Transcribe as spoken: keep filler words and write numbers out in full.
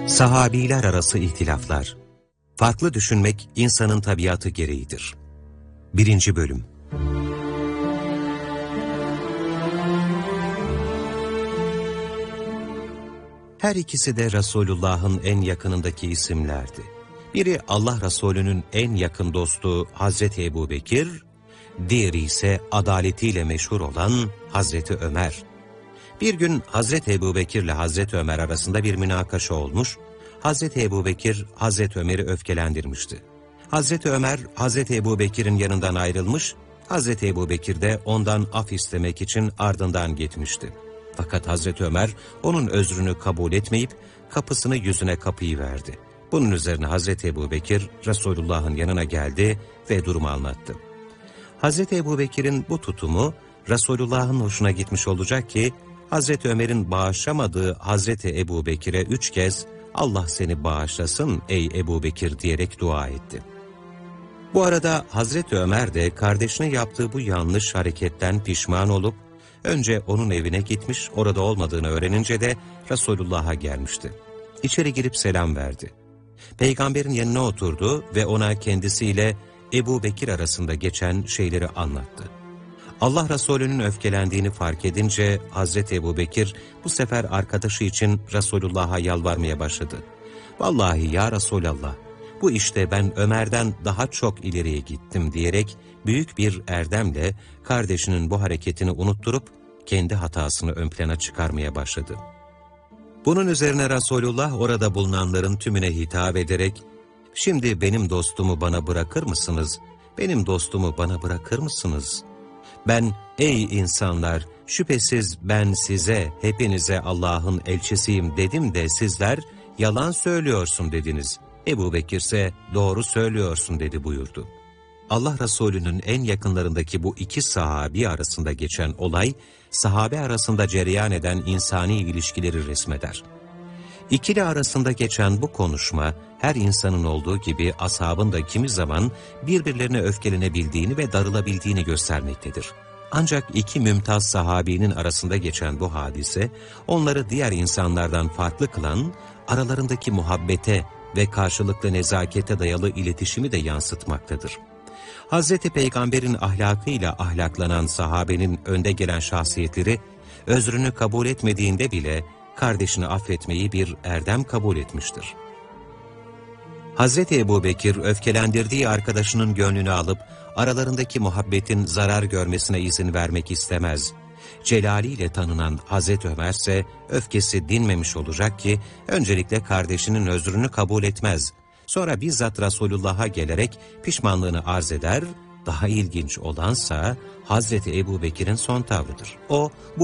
Sahabiler arası ihtilaflar. Farklı düşünmek insanın tabiatı gereğidir. Birinci Bölüm. Her ikisi de Resulullah'ın en yakınındaki isimlerdi. Biri Allah Resulü'nün en yakın dostu Hazreti Ebubekir, diğeri ise adaletiyle meşhur olan Hazreti Ömer. Bir gün Hazreti Ebubekir ile Hazreti Ömer arasında bir münakaşa olmuş, Hazreti Ebubekir Hazreti Ömer'i öfkelendirmişti. Hazreti Ömer Hazreti Ebubekir'in yanından ayrılmış, Hazreti Ebubekir de ondan af istemek için ardından gitmişti. Fakat Hazreti Ömer onun özrünü kabul etmeyip kapısını yüzüne kapayıverdi. Bunun üzerine Hazreti Ebubekir Resulullah'ın yanına geldi ve durumu anlattı. Hazreti Ebubekir'in bu tutumu Resulullah'ın hoşuna gitmiş olacak ki Hazreti Ömer'in bağışlamadığı Hazreti Ebubekir'e üç kez Allah seni bağışlasın ey Ebubekir diyerek dua etti. Bu arada Hazreti Ömer de kardeşine yaptığı bu yanlış hareketten pişman olup önce onun evine gitmiş, orada olmadığını öğrenince de Resulullah'a gelmişti. İçeri girip selam verdi. Peygamberin yanına oturdu ve ona kendisiyle Ebubekir arasında geçen şeyleri anlattı. Allah Resulü'nün öfkelendiğini fark edince Hazreti Ebubekir bu sefer arkadaşı için Resulullah'a yalvarmaya başladı. "Vallahi ya Resulallah, bu işte ben Ömer'den daha çok ileriye gittim" diyerek büyük bir erdemle kardeşinin bu hareketini unutturup kendi hatasını ön plana çıkarmaya başladı. Bunun üzerine Resulullah orada bulunanların tümüne hitap ederek "Şimdi benim dostumu bana bırakır mısınız? Benim dostumu bana bırakır mısınız? Ben, ey insanlar, şüphesiz ben size, hepinize Allah'ın elçisiyim dedim de sizler yalan söylüyorsun dediniz. Ebubekir ise doğru söylüyorsun dedi" buyurdu. Allah Resulü'nün en yakınlarındaki bu iki sahabi arasında geçen olay, sahabe arasında cereyan eden insani ilişkileri resmeder. İkili arasında geçen bu konuşma, her insanın olduğu gibi ashabın da kimi zaman birbirlerine öfkelenebildiğini ve darılabildiğini göstermektedir. Ancak iki mümtaz sahabinin arasında geçen bu hadise, onları diğer insanlardan farklı kılan, aralarındaki muhabbete ve karşılıklı nezakete dayalı iletişimi de yansıtmaktadır. Hazreti Peygamber'in ahlakıyla ahlaklanan sahabenin önde gelen şahsiyetleri, özrünü kabul etmediğinde bile kardeşini affetmeyi bir erdem kabul etmiştir. Hazreti Ebubekir öfkelendirdiği arkadaşının gönlünü alıp aralarındaki muhabbetin zarar görmesine izin vermek istemez. Celaliyle tanınan Hazreti Ömer ise öfkesi dinmemiş olacak ki öncelikle kardeşinin özrünü kabul etmez. Sonra bizzat Resulullah'a gelerek pişmanlığını arz eder, daha ilginç olansa Hazreti Ebubekir'in son tavrıdır. O, bu